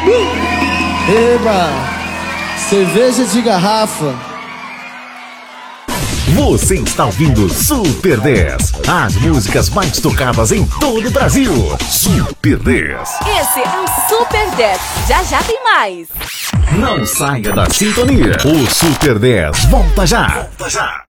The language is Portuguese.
Eba! Cerveja de garrafa. Você está ouvindo Super 10, as músicas mais tocadas em todo o Brasil. Super 10. Esse é o Super 10. Já já tem mais. Não saia da sintonia. O Super 10 volta já. Volta já.